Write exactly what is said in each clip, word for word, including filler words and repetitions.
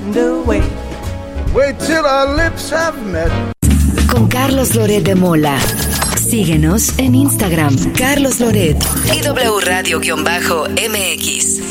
Wait till our lips have met. Con Carlos Loret de Mola. Síguenos en Instagram, Carlos Loret y W Radio-M X.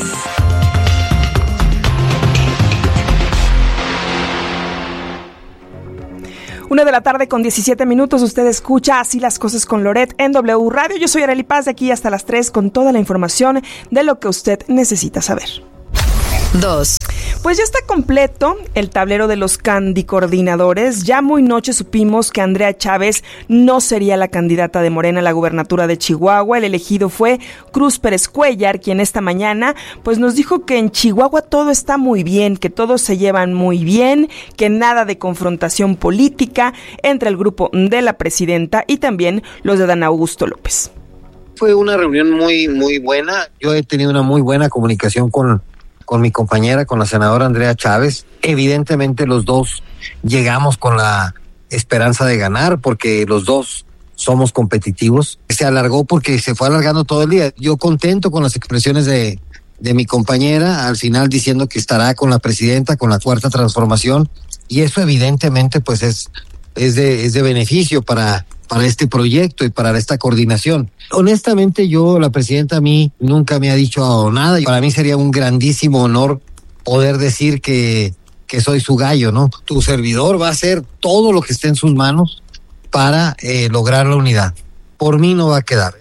Una de la tarde con diecisiete minutos, usted escucha Así las cosas con Loret en W Radio. Yo soy Arely Paz, de aquí hasta las tres con toda la información de lo que usted necesita saber. Dos. Pues ya está completo el tablero de los candicoordinadores. Ya muy noche supimos que Andrea Chávez no sería la candidata de Morena a la gubernatura de Chihuahua. El elegido fue Cruz Pérez Cuéllar, quien esta mañana pues nos dijo que en Chihuahua todo está muy bien, que todos se llevan muy bien, que nada de confrontación política entre el grupo de la presidenta y también los de Dan Augusto López. Fue una reunión muy, muy buena. Yo he tenido una muy buena comunicación con con mi compañera, con la senadora Andrea Chávez. Evidentemente los dos llegamos con la esperanza de ganar porque los dos somos competitivos. Se alargó porque se fue alargando todo el día. Yo contento con las expresiones de, de mi compañera, al final diciendo que estará con la presidenta, con la cuarta transformación, y eso evidentemente pues es, es, de, es de beneficio para... para este proyecto y para esta coordinación. Honestamente, yo, la presidenta a mí nunca me ha dicho nada y para mí sería un grandísimo honor poder decir que, que soy su gallo, ¿no? Tu servidor va a hacer todo lo que esté en sus manos para eh, lograr la unidad. Por mí no va a quedar.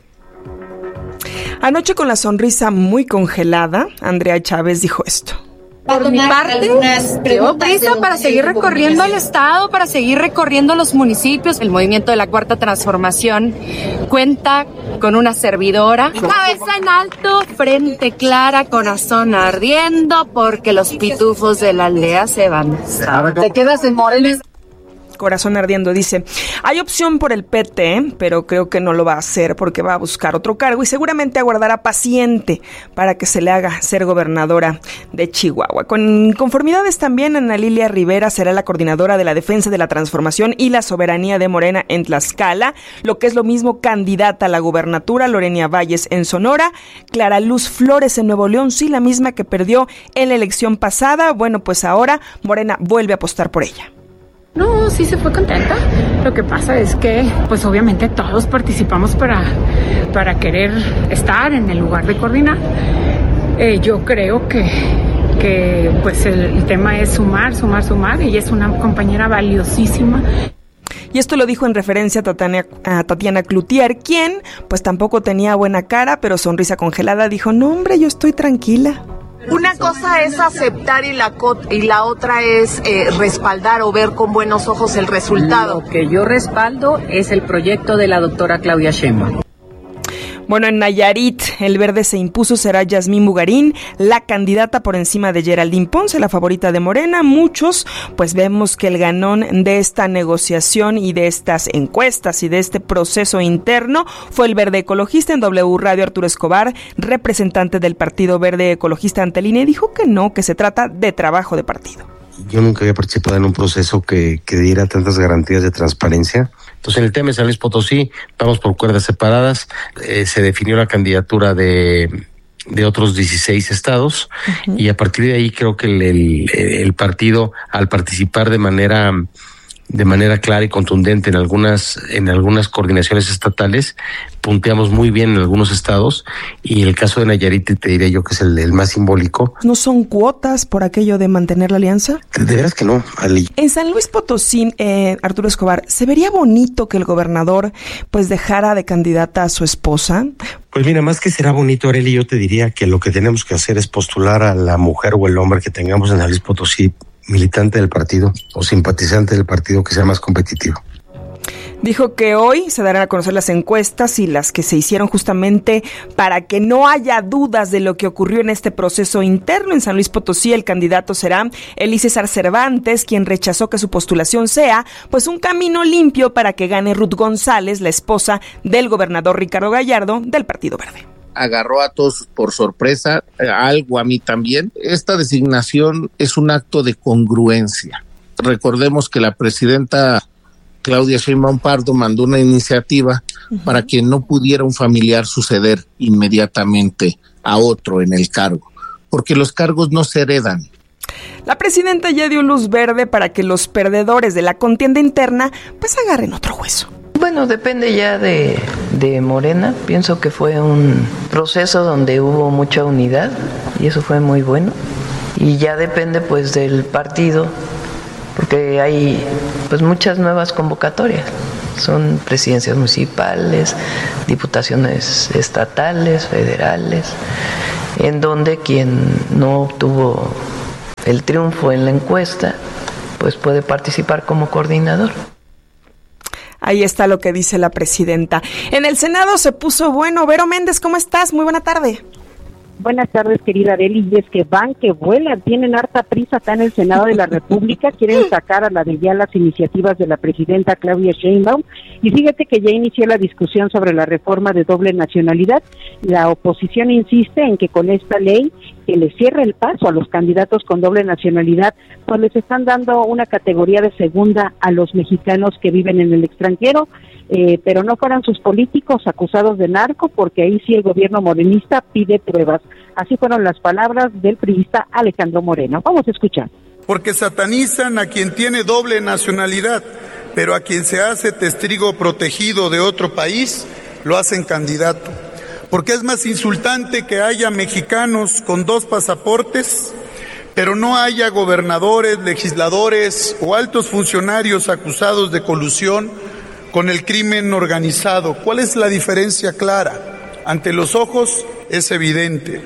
Anoche, con la sonrisa muy congelada, Andrea Chávez dijo esto. Por mi parte, llevo prisa para seguir recorriendo el estado, para seguir recorriendo los municipios. El movimiento de la Cuarta Transformación cuenta con una servidora. Cabeza en alto, frente clara, corazón ardiendo, porque los pitufos de la aldea se van. ¿Te quedas en Morelos? Corazón ardiendo, dice. Hay opción por el P T, pero creo que no lo va a hacer porque va a buscar otro cargo y seguramente aguardará paciente para que se le haga ser gobernadora de Chihuahua. Con conformidades también, Ana Lilia Rivera será la coordinadora de la defensa de la transformación y la soberanía de Morena en Tlaxcala, lo que es lo mismo candidata a la gubernatura, Lorena Valles en Sonora, Clara Luz Flores en Nuevo León, sí, la misma que perdió en la elección pasada. Bueno, pues ahora Morena vuelve a apostar por ella. No, sí se fue contenta. Lo que pasa es que, pues obviamente todos participamos para, para querer estar en el lugar de coordinar. Eh, yo creo que, que pues el, el tema es sumar, sumar, sumar. Ella es una compañera valiosísima. Y esto lo dijo en referencia a Tatiana, a Tatiana Cloutier, quien pues tampoco tenía buena cara, pero sonrisa congelada dijo, no hombre, yo estoy tranquila. Una cosa es aceptar y la, co- y la otra es eh, respaldar o ver con buenos ojos el resultado. Lo que yo respaldo es el proyecto de la doctora Claudia Sheinbaum. Bueno, en Nayarit, el verde se impuso, será Yasmín Bugarín, la candidata por encima de Geraldine Ponce, la favorita de Morena. Muchos, pues vemos que el ganón de esta negociación y de estas encuestas y de este proceso interno fue el verde ecologista. En W Radio, Arturo Escobar, representante del Partido Verde Ecologista ante el I N E, dijo que no, que se trata de trabajo de partido. Yo nunca había participado en un proceso que, que diera tantas garantías de transparencia. Entonces, en el tema de San Luis Potosí, vamos por cuerdas separadas. Eh, se definió la candidatura de, de otros dieciséis estados, uh-huh. Y a partir de ahí creo que el, el, el partido, al participar de manera de manera clara y contundente en algunas en algunas coordinaciones estatales, punteamos muy bien en algunos estados, y el caso de Nayarit te diré yo que es el, el más simbólico. ¿No son cuotas por aquello de mantener la alianza? De veras que no, Ali. En San Luis Potosí, eh, Arturo Escobar, ¿se vería bonito que el gobernador pues dejara de candidata a su esposa? Pues mira, más que será bonito, Arely, yo te diría que lo que tenemos que hacer es postular a la mujer o el hombre que tengamos en San Luis Potosí, militante del partido o simpatizante del partido, que sea más competitivo. Dijo que hoy se darán a conocer las encuestas y las que se hicieron justamente para que no haya dudas de lo que ocurrió en este proceso interno. En San Luis Potosí el candidato será Elí César Cervantes, quien rechazó que su postulación sea pues un camino limpio para que gane Ruth González, la esposa del gobernador Ricardo Gallardo del Partido Verde. Agarró a todos por sorpresa, algo a mí también. Esta designación es un acto de congruencia. Recordemos que la presidenta Claudia Sheinbaum Pardo mandó una iniciativa uh-huh. para que no pudiera un familiar suceder inmediatamente a otro en el cargo, porque los cargos no se heredan. La presidenta ya dio luz verde para que los perdedores de la contienda interna pues agarren otro hueso. Bueno, depende ya de, de Morena. Pienso que fue un proceso donde hubo mucha unidad y eso fue muy bueno. Y ya depende pues del partido, porque hay pues muchas nuevas convocatorias. Son presidencias municipales, diputaciones estatales, federales, en donde quien no obtuvo el triunfo en la encuesta pues puede participar como coordinador. Ahí está lo que dice la presidenta. En el Senado se puso bueno. Vero Méndez, ¿cómo estás? Muy buena tarde. Buenas tardes, querida Arely. Y es que van, que vuelan, tienen harta prisa acá en el Senado de la República, quieren sacar a la de ya las iniciativas de la presidenta Claudia Sheinbaum, y fíjate que ya inició la discusión sobre la reforma de doble nacionalidad. La oposición insiste en que con esta ley que le cierre el paso a los candidatos con doble nacionalidad, pues les están dando una categoría de segunda a los mexicanos que viven en el extranjero, eh, pero no fueran sus políticos acusados de narco, porque ahí sí el gobierno morenista pide pruebas. Así fueron las palabras del priista Alejandro Moreno. Vamos a escuchar. Porque satanizan a quien tiene doble nacionalidad, pero a quien se hace testigo protegido de otro país, lo hacen candidato. Porque es más insultante que haya mexicanos con dos pasaportes, pero no haya gobernadores, legisladores o altos funcionarios acusados de colusión con el crimen organizado. ¿Cuál es la diferencia clara? Ante los ojos es evidente.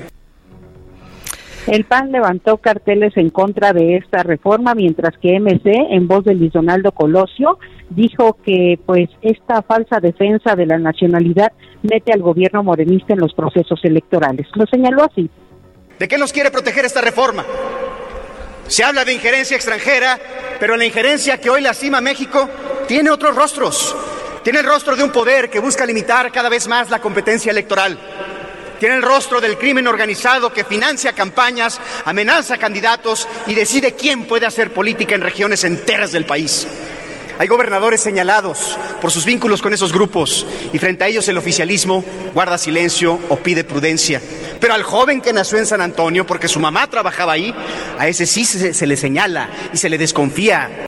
El P A N levantó carteles en contra de esta reforma, mientras que M C, en voz de Luis Donaldo Colosio, dijo que pues esta falsa defensa de la nacionalidad mete al gobierno morenista en los procesos electorales. Lo señaló así. ¿De qué nos quiere proteger esta reforma? Se habla de injerencia extranjera, pero la injerencia que hoy lastima a México tiene otros rostros. Tiene el rostro de un poder que busca limitar cada vez más la competencia electoral. Tiene el rostro del crimen organizado que financia campañas, amenaza candidatos y decide quién puede hacer política en regiones enteras del país. Hay gobernadores señalados por sus vínculos con esos grupos y frente a ellos el oficialismo guarda silencio o pide prudencia. Pero al joven que nació en San Antonio porque su mamá trabajaba ahí, a ese sí se, se le señala y se le desconfía.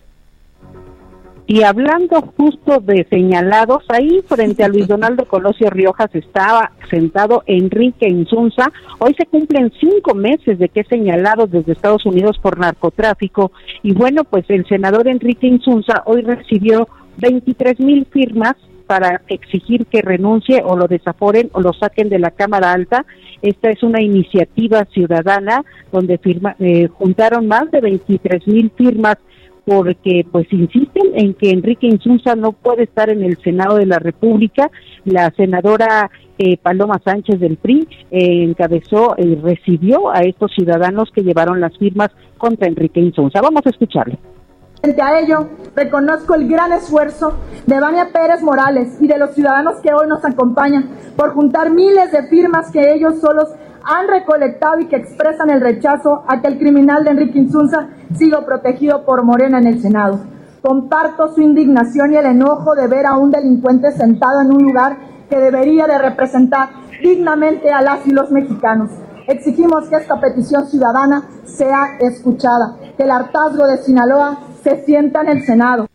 Y hablando justo de señalados, ahí frente a Luis Donaldo Colosio Riojas estaba sentado Enrique Insunza. Hoy se cumplen cinco meses de que es señalado desde Estados Unidos por narcotráfico. Y bueno, pues el senador Enrique Insunza hoy recibió veintitrés mil firmas para exigir que renuncie o lo desaforen o lo saquen de la Cámara Alta. Esta es una iniciativa ciudadana donde firma, eh, juntaron más de veintitrés mil firmas, porque pues insisten en que Enrique Insunza no puede estar en el Senado de la República. La senadora eh, Paloma Sánchez del P R I eh, encabezó y eh, recibió a estos ciudadanos que llevaron las firmas contra Enrique Insunza. Vamos a escucharle. Frente a ello, reconozco el gran esfuerzo de Vania Pérez Morales y de los ciudadanos que hoy nos acompañan por juntar miles de firmas que ellos solos han recolectado y que expresan el rechazo a que el criminal de Enrique Insunza siga protegido por Morena en el Senado. Comparto su indignación y el enojo de ver a un delincuente sentado en un lugar que debería de representar dignamente a las y los mexicanos. Exigimos que esta petición ciudadana sea escuchada, que el hartazgo de Sinaloa se sienta en el Senado.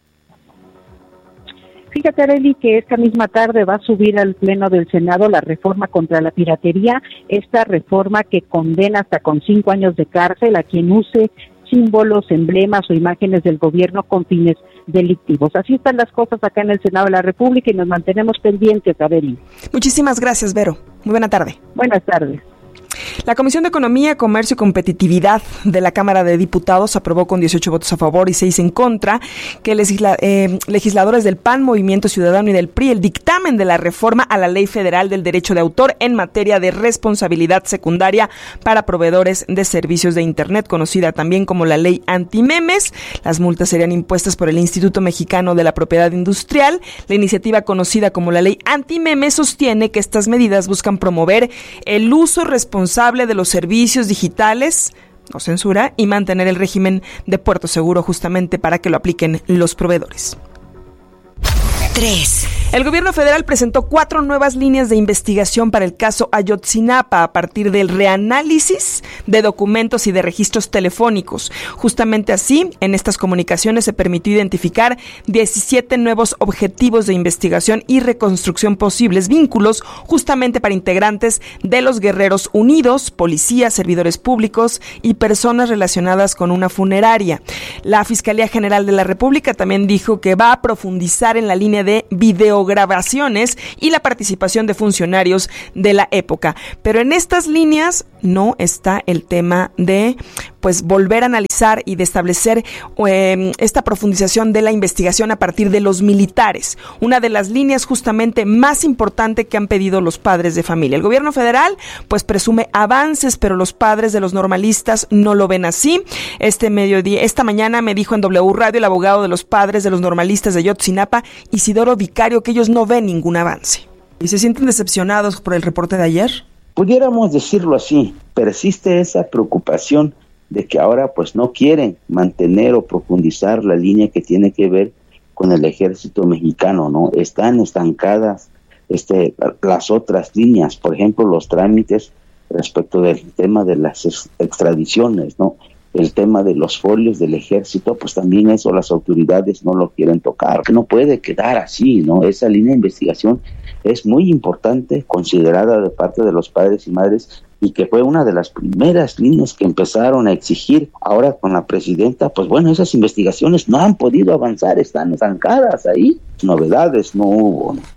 Fíjate, Arely, que esta misma tarde va a subir al Pleno del Senado la reforma contra la piratería, esta reforma que condena hasta con cinco años de cárcel a quien use símbolos, emblemas o imágenes del gobierno con fines delictivos. Así están las cosas acá en el Senado de la República y nos mantenemos pendientes, Arely. Muchísimas gracias, Vero. Muy buena tarde. Buenas tardes. La Comisión de Economía, Comercio y Competitividad de la Cámara de Diputados aprobó con dieciocho votos a favor y seis en contra que legisla, eh, legisladores del P A N, Movimiento Ciudadano y del P R I el dictamen de la reforma a la Ley Federal del Derecho de Autor en materia de responsabilidad secundaria para proveedores de servicios de Internet, conocida también como la Ley Antimemes. Las multas serían impuestas por el Instituto Mexicano de la Propiedad Industrial. La iniciativa, conocida como la Ley Antimemes, sostiene que estas medidas buscan promover el uso responsable de los servicios digitales, no censura, y mantener el régimen de puerto seguro justamente para que lo apliquen los proveedores. tres. El gobierno federal presentó cuatro nuevas líneas de investigación para el caso Ayotzinapa a partir del reanálisis de documentos y de registros telefónicos. Justamente así, en estas comunicaciones se permitió identificar diecisiete nuevos objetivos de investigación y reconstrucción posibles vínculos justamente para integrantes de los Guerreros Unidos, policías, servidores públicos y personas relacionadas con una funeraria. La Fiscalía General de la República también dijo que va a profundizar en la línea de videograbaciones y la participación de funcionarios de la época. Pero en estas líneas no está el tema de pues volver a analizar y de establecer eh, esta profundización de la investigación a partir de los militares. Una de las líneas justamente más importante que han pedido los padres de familia. El gobierno federal pues presume avances, pero los padres de los normalistas no lo ven así. Este mediodía, esta mañana me dijo en W Radio el abogado de los padres de los normalistas de Ayotzinapa, Isidoro Vicario, que ellos no ven ningún avance. ¿Y se sienten decepcionados por el reporte de ayer? Pudiéramos decirlo así, persiste esa preocupación de que ahora pues no quieren mantener o profundizar la línea que tiene que ver con el ejército mexicano, ¿no? Están estancadas este, las otras líneas, por ejemplo, los trámites respecto del tema de las extradiciones, ¿no? El tema de los folios del ejército, pues también eso las autoridades no lo quieren tocar, que no puede quedar así, ¿no? Esa línea de investigación es muy importante, considerada de parte de los padres y madres, y que fue una de las primeras líneas que empezaron a exigir ahora con la presidenta. Pues bueno, esas investigaciones no han podido avanzar, están estancadas ahí, novedades no hubo, ¿no?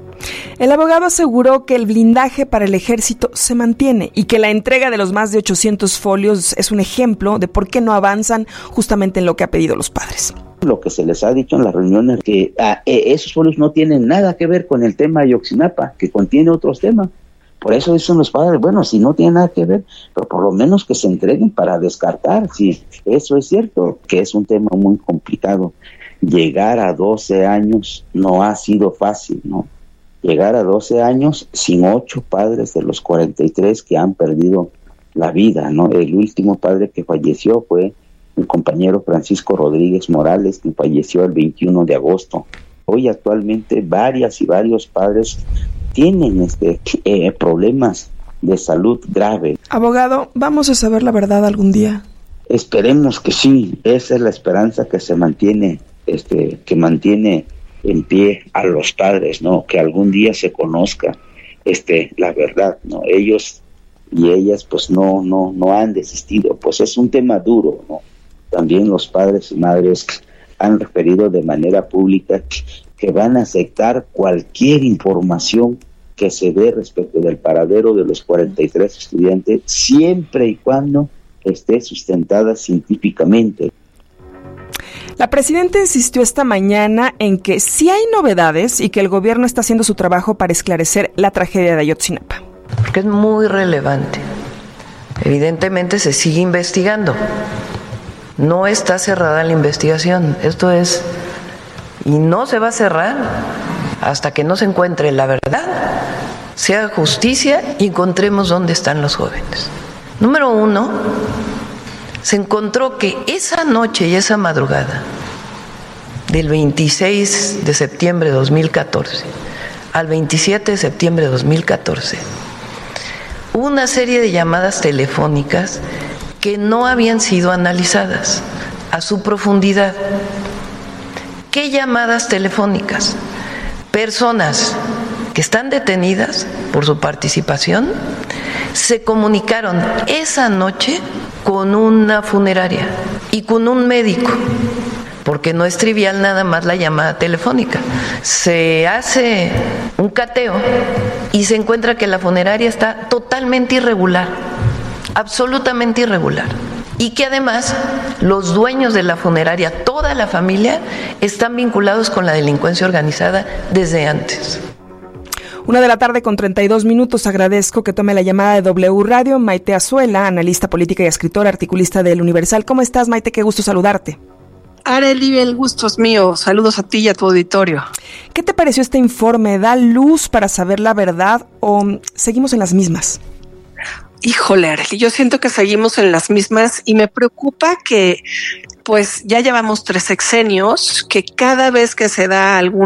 El abogado aseguró que el blindaje para el ejército se mantiene y que la entrega de los más de ochocientos folios es un ejemplo de por qué no avanzan justamente en lo que ha pedido los padres. Lo que se les ha dicho en las reuniones, que ah, esos folios no tienen nada que ver con el tema de Ayotzinapa, que contiene otros temas. Por eso dicen los padres, bueno, si no tiene nada que ver, pero por lo menos que se entreguen para descartar, si eso es cierto, que es un tema muy complicado. Llegar a doce años no ha sido fácil, ¿no? Llegar a doce años sin ocho padres de los cuarenta y tres que han perdido la vida, ¿no? El último padre que falleció fue el compañero Francisco Rodríguez Morales, que falleció el veintiuno de agosto. Hoy actualmente varias y varios padres tienen este eh, problemas de salud grave. Abogado, ¿vamos a saber la verdad algún día? Esperemos que sí, esa es la esperanza que se mantiene, este, que mantiene en pie a los padres, ¿no? Que algún día se conozca este la verdad, ¿no? Ellos y ellas pues no no no han desistido, pues es un tema duro, ¿no? También los padres y madres han referido de manera pública que van a aceptar cualquier información que se dé respecto del paradero de los cuarenta y tres estudiantes, siempre y cuando esté sustentada científicamente. La presidenta insistió esta mañana en que sí hay novedades y que el gobierno está haciendo su trabajo para esclarecer la tragedia de Ayotzinapa. Porque es muy relevante. Evidentemente se sigue investigando. No está cerrada la investigación. Esto es... Y no se va a cerrar hasta que no se encuentre la verdad, se haga justicia y encontremos dónde están los jóvenes. Número uno, se encontró que esa noche y esa madrugada del veintiséis de septiembre de dos mil catorce al veintisiete de septiembre de dos mil catorce hubo una serie de llamadas telefónicas que no habían sido analizadas a su profundidad. ¿Qué llamadas telefónicas? Personas que están detenidas por su participación se comunicaron esa noche con una funeraria y con un médico, porque no es trivial nada más la llamada telefónica. Se hace un cateo y se encuentra que la funeraria está totalmente irregular, absolutamente irregular. Y que además los dueños de la funeraria, toda la familia, están vinculados con la delincuencia organizada desde antes. Una de la tarde con treinta y dos minutos. Agradezco que tome la llamada de W Radio. Maite Azuela, analista política y escritora, articulista del Universal. ¿Cómo estás, Maite? Qué gusto saludarte. Arely, el gusto es mío. Saludos a ti y a tu auditorio. ¿Qué te pareció este informe? ¿Da luz para saber la verdad o seguimos en las mismas? Híjole, Arely, yo siento que seguimos en las mismas y me preocupa que pues ya llevamos tres sexenios, que cada vez que se da algún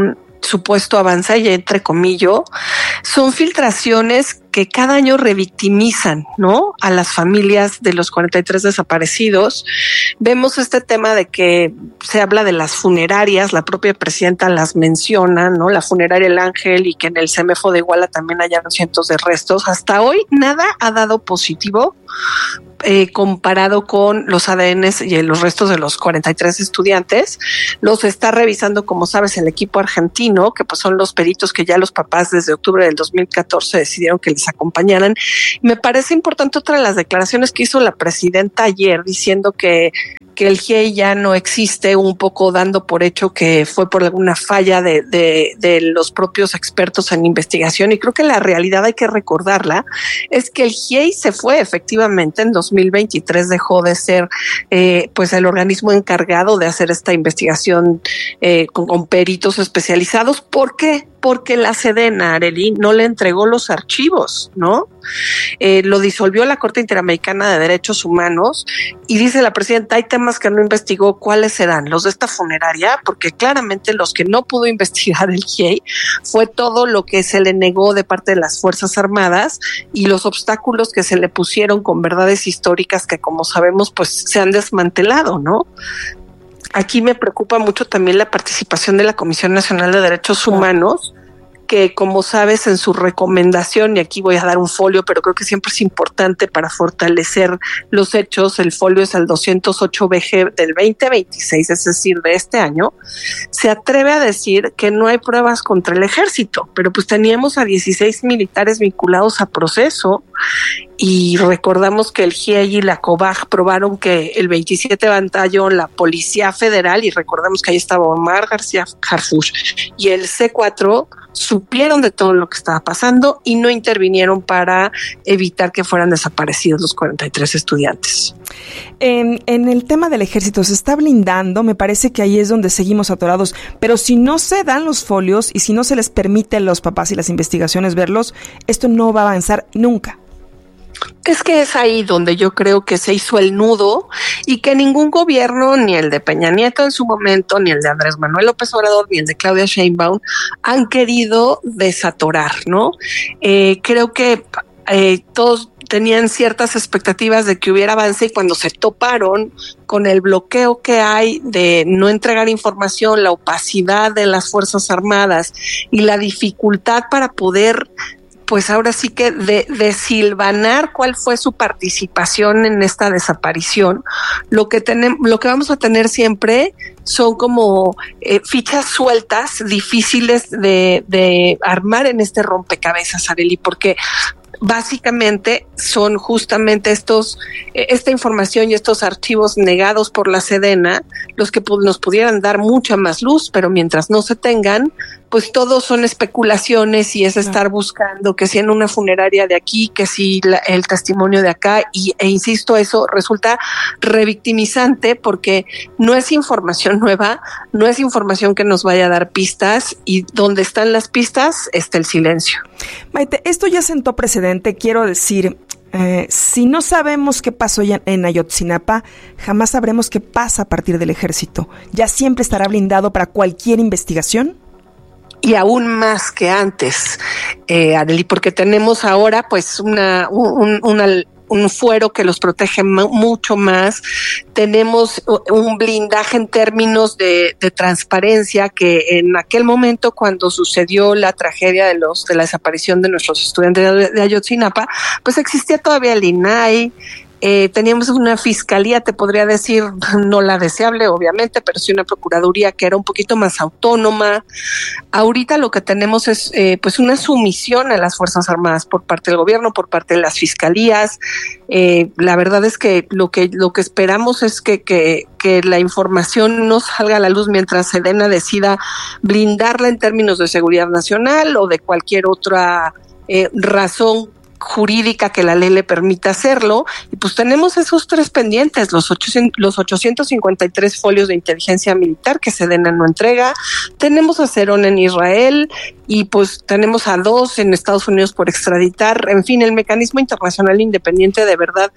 supuesto avance, y entre comillas, son filtraciones que cada año revictimizan, ¿no?, a las familias de los cuarenta y tres desaparecidos. Vemos este tema de que se habla de las funerarias, la propia presidenta las menciona, ¿no?, la funeraria El Ángel, y que en el CEMEFO de Iguala también hallaron cientos de restos. Hasta hoy nada ha dado positivo eh, comparado con los A D Ns y los restos de los cuarenta y tres estudiantes. Los está revisando, como sabes, el equipo argentino, que pues son los peritos que ya los papás desde octubre del dos mil catorce decidieron que les acompañaran. Me parece importante otra de las declaraciones que hizo la presidenta ayer, diciendo que que el G I E I ya no existe, un poco dando por hecho que fue por alguna falla de, de, de los propios expertos en investigación. Y creo que la realidad, hay que recordarla, es que el G I E I se fue efectivamente en dos mil veintitrés, dejó de ser eh, pues el organismo encargado de hacer esta investigación eh, con, con peritos especializados. ¿Por qué? Porque la Sedena, Arely, no le entregó los archivos, ¿no? Eh, lo disolvió la Corte Interamericana de Derechos Humanos, y dice la presidenta, hay temas que no investigó. ¿Cuáles serán? Los de esta funeraria, porque claramente los que no pudo investigar el G I E I fue todo lo que se le negó de parte de las Fuerzas Armadas y los obstáculos que se le pusieron con verdades históricas que, como sabemos, pues se han desmantelado, ¿no? Aquí me preocupa mucho también la participación de la Comisión Nacional de Derechos Humanos, que, como sabes, en su recomendación, y aquí voy a dar un folio, pero creo que siempre es importante para fortalecer los hechos, el folio es el doscientos ocho B G del veinte veintiséis, es decir, de este año, se atreve a decir que no hay pruebas contra el ejército, pero pues teníamos a dieciséis militares vinculados a proceso, y recordamos que el G I E I y la COBAG probaron que el veintisiete Batallón, la Policía Federal, y recordamos que ahí estaba Omar García Harfuch, y el C cuatro supieron de todo lo que estaba pasando y no intervinieron para evitar que fueran desaparecidos los cuarenta y tres estudiantes. En, en el tema del ejército se está blindando, me parece que ahí es donde seguimos atorados, pero si no se dan los folios y si no se les permite a los papás y las investigaciones verlos, esto no va a avanzar nunca. Es que es ahí donde yo creo que se hizo el nudo, y que ningún gobierno, ni el de Peña Nieto en su momento, ni el de Andrés Manuel López Obrador, ni el de Claudia Sheinbaum han querido desatorar, ¿no? Eh, creo que eh, todos tenían ciertas expectativas de que hubiera avance, y cuando se toparon con el bloqueo que hay de no entregar información, la opacidad de las Fuerzas Armadas y la dificultad para poder, pues ahora sí que de, de silvanar cuál fue su participación en esta desaparición, lo que tenemos, lo que vamos a tener siempre son como eh, fichas sueltas, difíciles de, de armar en este rompecabezas, Arely, porque básicamente son justamente estos, eh, esta información y estos archivos negados por la Sedena los que pu- nos pudieran dar mucha más luz, pero mientras no se tengan, pues todos son especulaciones, y es estar buscando que si en una funeraria de aquí, que si la, el testimonio de acá, y, e insisto, eso resulta revictimizante porque no es información nueva, no es información que nos vaya a dar pistas, y donde están las pistas está el silencio. Maite, esto ya sentó precedente, quiero decir, eh, si no sabemos qué pasó ya en Ayotzinapa, jamás sabremos qué pasa a partir del ejército. ¿Ya siempre estará blindado para cualquier investigación? Y aún más que antes, eh, Arely, porque tenemos ahora pues una, un, una, un fuero que los protege m- mucho más, tenemos un blindaje en términos de, de transparencia, que en aquel momento cuando sucedió la tragedia de los de la desaparición de nuestros estudiantes de, de Ayotzinapa, pues existía todavía el I N A I. Eh, teníamos una fiscalía, te podría decir, no la deseable obviamente, pero sí una procuraduría que era un poquito más autónoma. Ahorita lo que tenemos es eh, pues una sumisión a las Fuerzas Armadas por parte del gobierno, por parte de las fiscalías. Eh, la verdad es que lo que lo que esperamos es que, que, que la información no salga a la luz mientras Sedena decida blindarla en términos de seguridad nacional o de cualquier otra eh, razón jurídica que la ley le permita hacerlo. Y pues tenemos esos tres pendientes, los, ochocientos, los ochocientos cincuenta y tres folios de inteligencia militar que Sedena no entrega, tenemos a Cerón en Israel, y pues tenemos a dos en Estados Unidos por extraditar. En fin, el mecanismo internacional independiente de verdad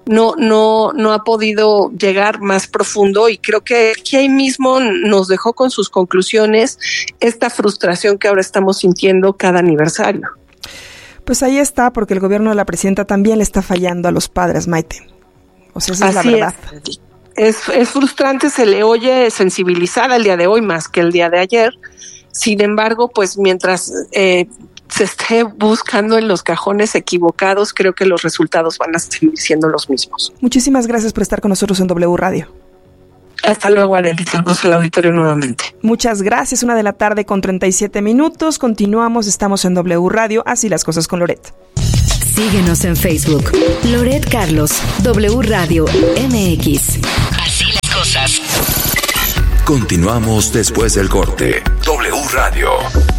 no, no, no ha podido llegar más profundo, y creo que, que ahí mismo nos dejó con sus conclusiones esta frustración que ahora estamos sintiendo cada aniversario. Pues ahí está, porque el gobierno de la presidenta también le está fallando a los padres, Maite. O sea, esa es Así la verdad. Es. Es, es frustrante, se le oye sensibilizada el día de hoy más que el día de ayer. Sin embargo, pues mientras eh, se esté buscando en los cajones equivocados, creo que los resultados van a seguir siendo los mismos. Muchísimas gracias por estar con nosotros en W Radio. Hasta luego, Arelita. Vamos al auditorio nuevamente. Muchas gracias. Una de la tarde con treinta y siete minutos. Continuamos. Estamos en W Radio. Así las cosas con Loret. Síguenos en Facebook. Loret Carlos. W Radio M X. Así las cosas. Continuamos después del corte. W Radio.